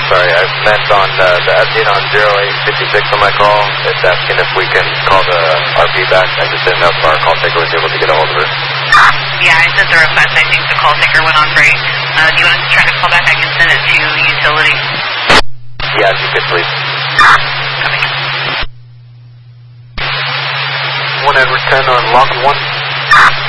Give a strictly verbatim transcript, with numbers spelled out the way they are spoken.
sorry. I meant on uh, the update on zero eight fifty-six on my call. It's asking if we can call the R P back. I just didn't know if our call taker was able to get a hold of her. Yeah, I sent the request. I think the call taker went on break. Uh, do you want us to try to call back? I can send it to utility. Yeah, if you could, please. Copy. one Edward ten on lock one.